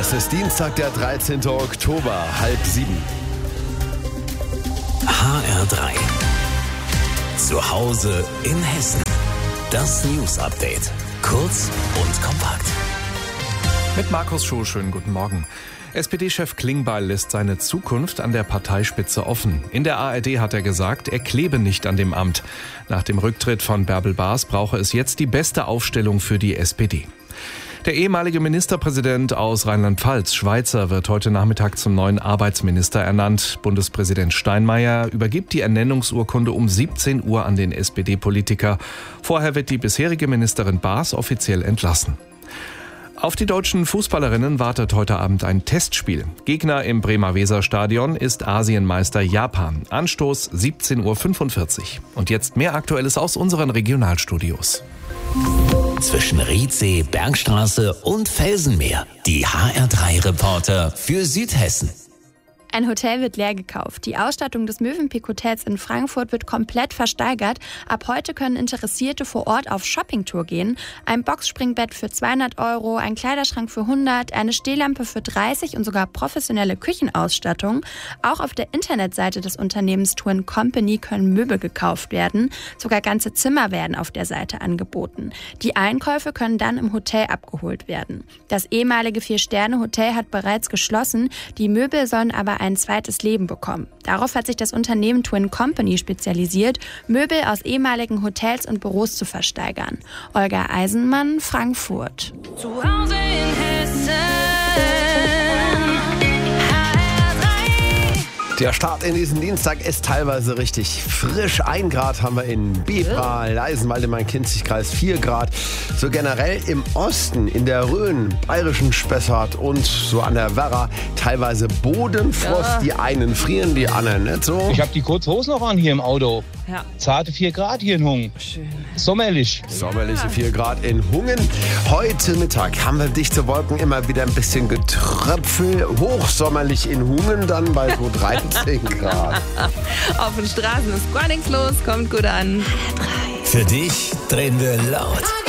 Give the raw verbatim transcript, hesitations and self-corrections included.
Es ist Dienstag, der dreizehnten Oktober, halb sieben. H R drei. Zu Hause in Hessen. Das News Update. Kurz und kompakt. Mit Markus Schuh, schönen guten Morgen. S P D-Chef Klingbeil lässt seine Zukunft an der Parteispitze offen. In der A R D hat er gesagt, er klebe nicht an dem Amt. Nach dem Rücktritt von Bärbel Baas brauche es jetzt die beste Aufstellung für die S P D. Der ehemalige Ministerpräsident aus Rheinland-Pfalz, Schweizer, wird heute Nachmittag zum neuen Arbeitsminister ernannt. Bundespräsident Steinmeier übergibt die Ernennungsurkunde um siebzehn Uhr an den S P D-Politiker. Vorher wird die bisherige Ministerin Baas offiziell entlassen. Auf die deutschen Fußballerinnen wartet heute Abend ein Testspiel. Gegner im Bremer Weserstadion ist Asienmeister Japan. Anstoß siebzehn Uhr fünfundvierzig. Und jetzt mehr Aktuelles aus unseren Regionalstudios. Zwischen Riedsee, Bergstraße und Felsenmeer. Die H R drei Reporter für Südhessen. Ein Hotel wird leer gekauft. Die Ausstattung des Mövenpick Hotels in Frankfurt wird komplett versteigert. Ab heute können Interessierte vor Ort auf Shoppingtour gehen. Ein Boxspringbett für zweihundert Euro, ein Kleiderschrank für hundert, eine Stehlampe für dreißig und sogar professionelle Küchenausstattung. Auch auf der Internetseite des Unternehmens Tour and Company können Möbel gekauft werden. Sogar ganze Zimmer werden auf der Seite angeboten. Die Einkäufe können dann im Hotel abgeholt werden. Das ehemalige Vier-Sterne-Hotel hat bereits geschlossen. Die Möbel sollen aber ein zweites Leben bekommen. Darauf hat sich das Unternehmen Tour and Company spezialisiert, Möbel aus ehemaligen Hotels und Büros zu versteigern. Olga Eisenmann, Frankfurt. Zu Hause in Hessen. Der Start in diesen Dienstag ist teilweise richtig frisch. Ein Grad haben wir in Bebra, Leisenwalde, Main-Kinzig-Kreis, vier Grad. So generell im Osten, in der Rhön, bayerischen Spessart und so an der Werra teilweise Bodenfrost. Ja. Die einen frieren, die anderen nicht so. Ich habe die Kurzhosen noch an hier im Auto. Ja. Zarte vier Grad hier in Hungen. Schön. Sommerlich. Sommerliche vier Grad in Hungen. Heute Mittag haben wir dichte Wolken, immer wieder ein bisschen Getröpfel. Hochsommerlich in Hungen, dann bei so dreizehn Grad. Auf den Straßen ist gar nichts los, kommt gut an. Für dich drehen wir laut.